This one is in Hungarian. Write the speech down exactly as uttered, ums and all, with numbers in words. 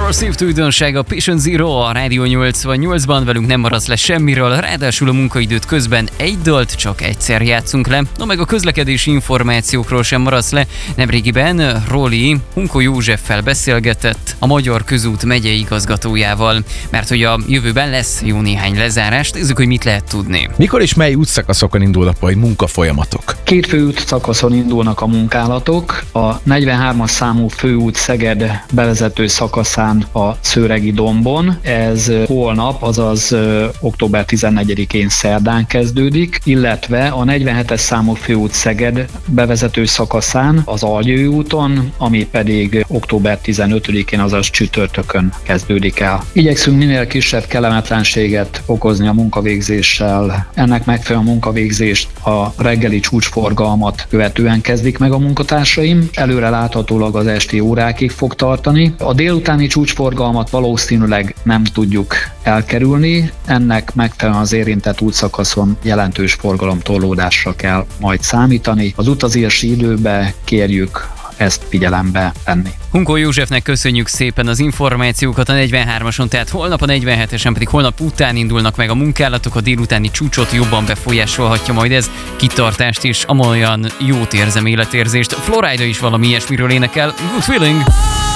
Progressive újdonság a Patient Zero a Rádió nyolcvannyolcban, velünk nem maradsz le semmiről, ráadásul a munkaidőt közben egy dalt csak egyszer játszunk le, no meg a közlekedési információkról sem maradsz le. Nemrégiben Roli Hunkó Józseffel beszélgetett, a Magyar Közút megyei igazgatójával, mert hogy a jövőben lesz jó néhány lezárás, nézzük, hogy mit lehet tudni. Mikor és mely útszakaszokon indulnak majd munkafolyamatok? Két főút szakaszon indulnak a munkálatok, a negyvenhármas számú főút Szeged bevezető szakaszán a Szőregi dombon. Ez holnap, azaz október tizennegyedikén szerdán kezdődik, illetve a negyvenhetes számú főút Szeged bevezető szakaszán az Algyői úton, ami pedig október tizenötödikén, azaz csütörtökön kezdődik el. Igyekszünk minél kisebb kellemetlenséget okozni a munkavégzéssel. Ennek megfelelően a munkavégzést a reggeli csúcsforgalmat követően kezdik meg a munkatársaim. Előre láthatólag az esti órákig fog tartani. A délutáni csúcsforgalmat valószínűleg nem tudjuk elkerülni. Ennek megfelelően az érintett útszakaszon jelentős forgalomtorlódásra kell majd számítani. Az utazási időbe kérjük ezt figyelembe venni. Hunkó Józsefnek köszönjük szépen az információkat a negyvenhármason, tehát holnap, a negyvenhetesen pedig holnap után indulnak meg a munkálatok, a délutáni csúcsot jobban befolyásolhatja majd ez, kitartást is, amolyan jót érzem életérzést. Florida is valami ilyesmiről énekel, Good Feeling!